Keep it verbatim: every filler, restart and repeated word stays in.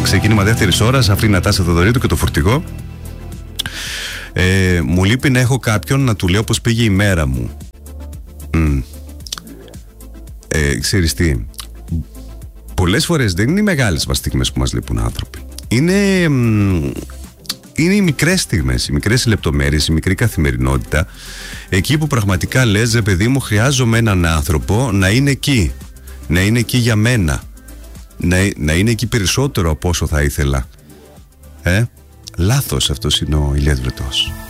ξεκίνημα δεύτερης ώρας. Αυτή είναι η Νατάσα Θεοδωρήτου και το φορτηγό. Ε, μου λείπει να έχω κάποιον να του λέω πως πήγε η μέρα μου. Mm. Ε, ξέρεις τι, πολλές φορές δεν είναι οι μεγάλες μας στιγμές που μας λείπουν άνθρωποι. Είναι, είναι οι μικρές στιγμές, οι μικρές λεπτομέρειες, η μικρή καθημερινότητα. Εκεί που πραγματικά λες, ρε παιδί μου, χρειάζομαι έναν άνθρωπο να είναι εκεί. Να είναι εκεί για μένα. Να, να είναι εκεί περισσότερο από όσο θα ήθελα. Ε, λάθος αυτός είναι ο Ηλίας Βρετός.